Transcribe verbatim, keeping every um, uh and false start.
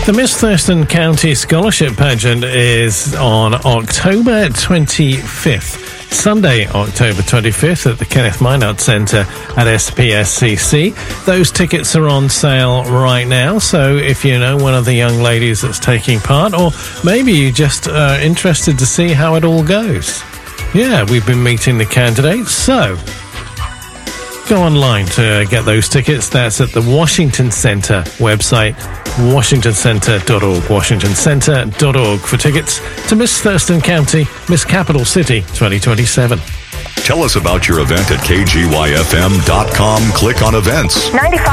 The Miss Thurston County Scholarship Pageant is on October twenty-fifth, Sunday, October twenty-fifth at the Kenneth Minot Centre at S P S C C. Those tickets are on sale right now, so if you know one of the young ladies that's taking part, or maybe you're just uh, interested to see how it all goes. Yeah, we've been meeting the candidates, so go online to get those tickets. That's at the Washington Centre website, washington centre dot org, washington centre dot org for tickets to Miss Thurston County, Miss Capital City twenty twenty-seven. Tell us about your event at K G Y F M dot com. Click on events. ninety-five